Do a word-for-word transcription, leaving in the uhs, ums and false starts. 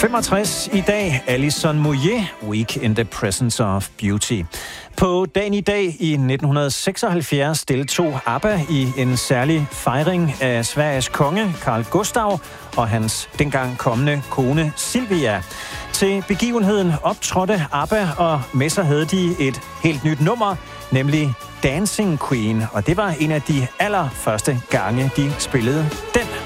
femogtres i dag, Alison Moyet, Week in the Presence of Beauty. På dagen i dag i nitten seksoghalvfjerds deltog ABBA i en særlig fejring af Sveriges konge, Carl Gustaf, og hans dengang kommende kone, Silvia. Til begivenheden optrådte ABBA, og med sig havde de et helt nyt nummer, nemlig Dancing Queen, og det var en af de allerførste gange, de spillede den.